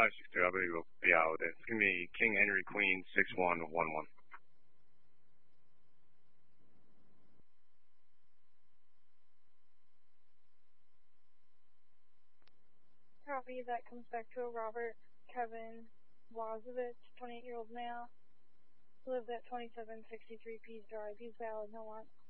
562, I believe we'll be out with it. It's going to be King Henry Queen 6111. Copy, that comes back to a Robert Kevin Wazovich, 28-year-old male, lives at 2763 Pease Drive. He's valid, no warrant.